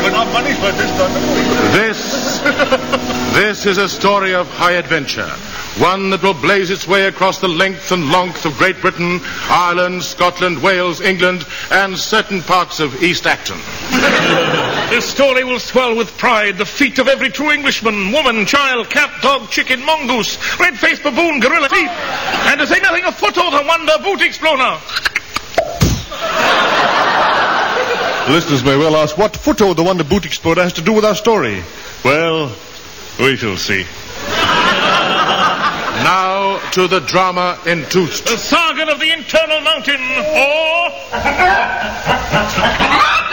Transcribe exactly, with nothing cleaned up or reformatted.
But our money's worth this time. This, this is a story of high adventure. One that will blaze its way across the length and length of Great Britain, Ireland, Scotland, Wales, England, and certain parts of East Acton. This story will swell with pride the feat of every true Englishman, woman, child, cat, dog, chicken, mongoose, red-faced baboon, gorilla, thief, and to say nothing of Footho, the wonder boot explorer. Listeners may well ask what Footho, the wonder boot explorer, has to do with our story. Well, we shall see. Now to the drama in Toost. The saga of the Internal Mountain, or...